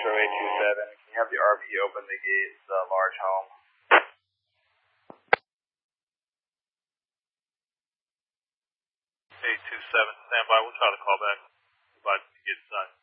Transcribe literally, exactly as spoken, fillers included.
Metro eight two seven. Can you have the R P open the gate, the large home? eight two seven, stand by. We'll try to call back. About to get inside.